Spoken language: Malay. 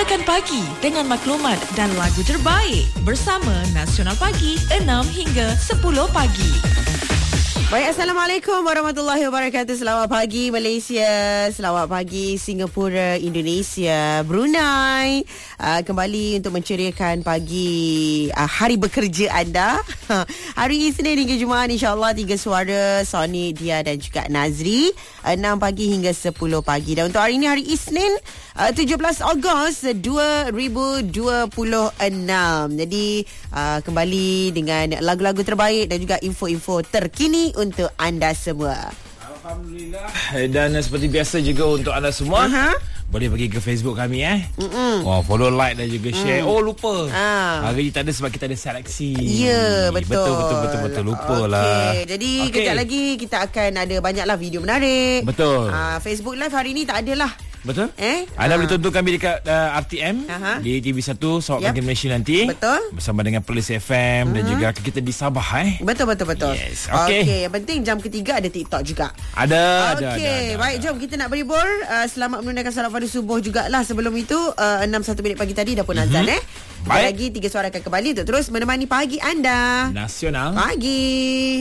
Mulakan pagi dengan maklumat dan lagu terbaik bersama Nasional Pagi 6 hingga 10 pagi. Baik, Assalamualaikum warahmatullahi wabarakatuh. Selamat pagi Malaysia, selamat pagi Singapura, Indonesia, Brunei. Kembali untuk menceriakan pagi hari bekerja anda. Hari Isnin hingga Jumaat, insyaAllah 3 suara, Sony, Dia dan juga Nazri, 6 pagi hingga 10 pagi. Dan untuk hari ini, hari Isnin 17 Ogos 2026. Jadi kembali dengan lagu-lagu terbaik dan juga info-info terkini untuk anda semua. Alhamdulillah. Dan seperti biasa juga untuk anda semua, boleh pergi ke Facebook kami follow, like dan juga share. Oh, lupa. Hari ni tak ada sebab kita ada seleksi. Ya, betul. Betul. Lupalah. Jadi kejap lagi kita akan ada banyaklah video menarik. Betul. Facebook Live hari ni tak adalah. Betul? Anda boleh tonton kami dekat RTM di TV1 Sarawak Pagi Malaysia nanti. Betul. Bersama dengan Perlis FM dan juga kita di Sabah. Betul. Yes. Okay. Yang penting jam ketiga ada TikTok juga. Ada. Baik, jom kita nak berhibur. Selamat menunaikan salat fardu subuh jugalah. Sebelum itu 6:01 pagi tadi dah pun azan. Baik. Lagi 3 suara akan kembali untuk terus menemani pagi anda. Nasional Pagi.